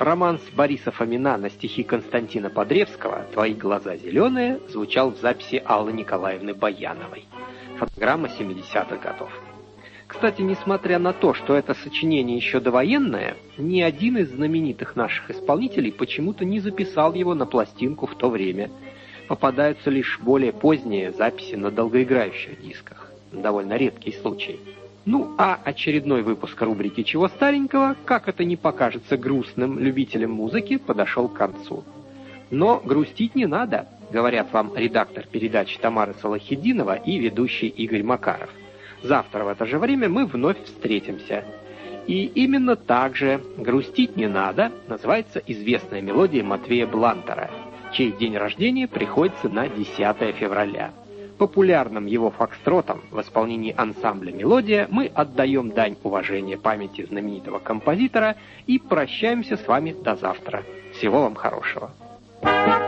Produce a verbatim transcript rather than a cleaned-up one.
Романс Бориса Фомина на стихи Константина Подревского «Твои глаза зеленые» звучал в записи Аллы Николаевны Баяновой. Фонограмма семидесятых годов. Кстати, несмотря на то, что это сочинение еще довоенное, ни один из знаменитых наших исполнителей почему-то не записал его на пластинку в то время. Попадаются лишь более поздние записи на долгоиграющих дисках. Довольно редкий случай. Ну, а очередной выпуск рубрики «Чего старенького», как это не покажется грустным любителям музыки, подошел к концу. Но грустить не надо, говорят вам редактор передачи Тамара Салахитдинова и ведущий Игорь Макаров. Завтра в это же время мы вновь встретимся. И именно так же «Грустить не надо» называется известная мелодия Матвея Блантера, чей день рождения приходится на десятое февраля. Популярным его фокстротом в исполнении ансамбля «Мелодия» мы отдаем дань уважения памяти знаменитого композитора и прощаемся с вами до завтра. Всего вам хорошего.